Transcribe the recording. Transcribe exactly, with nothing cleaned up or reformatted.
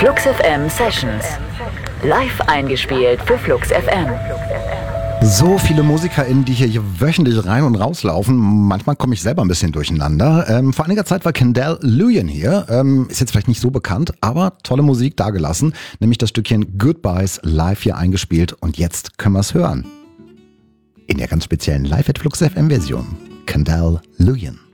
Flux F M Sessions. Live eingespielt für Flux F M. So viele MusikerInnen, die hier wöchentlich rein und rauslaufen. Manchmal komme ich selber ein bisschen durcheinander. Ähm, vor einiger Zeit war Kendall Luyan hier. Ähm, ist jetzt vielleicht nicht so bekannt, aber tolle Musik dagelassen. Nämlich das Stückchen Goodbyes live hier eingespielt. Und jetzt können wir es hören. In der ganz speziellen Live at Flux F M Version. Kendall Luyan.